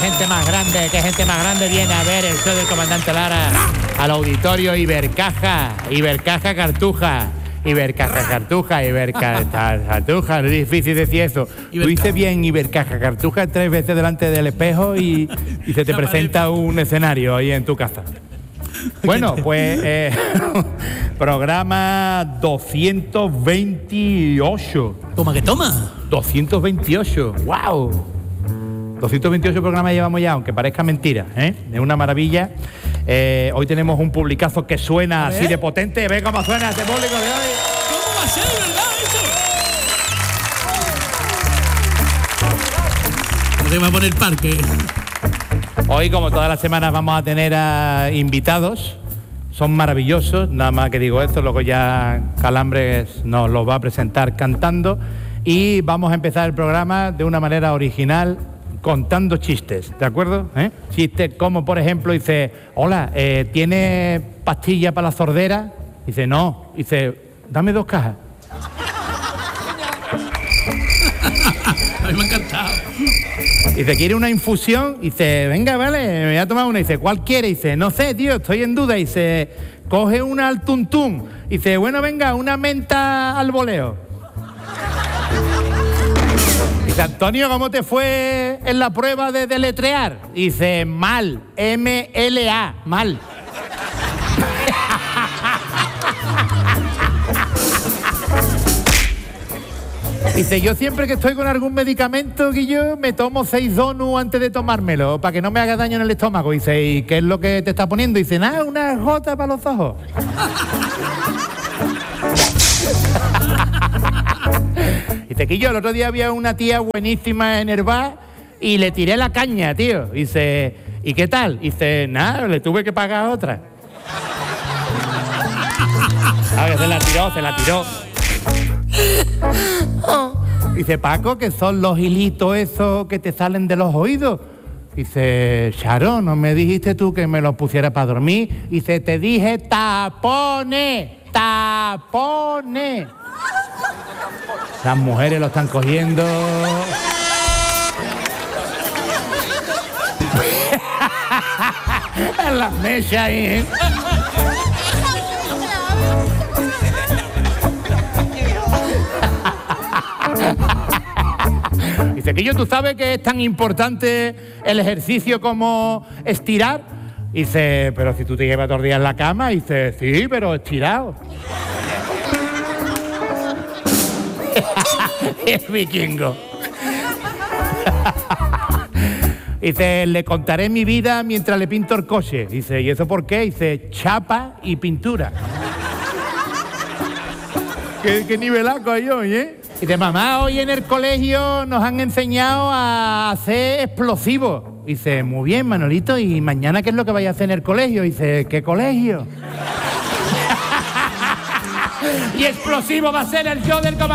gente más grande viene a ver el show del comandante Lara al auditorio Ibercaja Cartuja, no es difícil decir eso. Tú dices bien Ibercaja Cartuja 3 veces delante del espejo y se te presenta un escenario ahí en tu casa. Bueno, pues programa 228. Toma que toma. 228, wow. 228 programas llevamos ya, aunque parezca mentira, ¿eh? Es una maravilla. Hoy tenemos un publicazo que suena así de potente. Ve cómo suena este público de hoy. ¿Cómo va a ser, verdad, eso? ¿Cómo te va a poner parque? Hoy, como todas las semanas, vamos a tener a invitados. Son maravillosos, nada más que digo esto, luego ya Calambres nos los va a presentar cantando. Y vamos a empezar el programa de una manera original, contando chistes, ¿de acuerdo? Chistes como, por ejemplo, dice, hola, ¿tiene pastilla para la sordera? Dice, no. Dice, dame 2 cajas. A mí me ha encantado. Dice, ¿quiere una infusión? Dice, venga, vale, me voy a tomar una. Dice, ¿cuál quiere? Dice, no sé, tío, estoy en duda. Dice, coge una al tuntún. Dice, bueno, venga, una menta al voleo. Dice, Antonio, ¿cómo te fue en la prueba de deletrear? Dice, mal, M-L-A, mal. Dice, yo siempre que estoy con algún medicamento, Guillo, me tomo 6 donuts antes de tomármelo, para que no me haga daño en el estómago. Dice, ¿y qué es lo que te está poniendo? Dice, nada, una gota para los ojos. Dice, Guillo, el otro día había una tía buenísima en el bar y le tiré la caña, tío. Dice, ¿y qué tal? Dice, nada, le tuve que pagar otra. A ver, se la tiró. Dice, Paco, que son los hilitos esos que te salen de los oídos. Dice, Charo, ¿no me dijiste tú que me los pusiera para dormir? Dice, te dije tapones. Las mujeres lo están cogiendo. En las mechas ahí, ¿eh? Dice, Quillo, ¿tú sabes que es tan importante el ejercicio como estirar? Dice, pero si tú te llevas todo el día en la cama. Dice, sí, pero estirado. Es vikingo. Dice, le contaré mi vida mientras le pinto el coche. Dice, ¿y eso por qué? Dice, chapa y pintura. ¿Qué nivelaco hay hoy, eh? Dice, mamá, hoy en el colegio nos han enseñado a hacer explosivos. Dice, muy bien, Manolito, ¿y mañana qué es lo que vais a hacer en el colegio? Dice, ¿qué colegio? Y explosivo va a ser el show del comandante.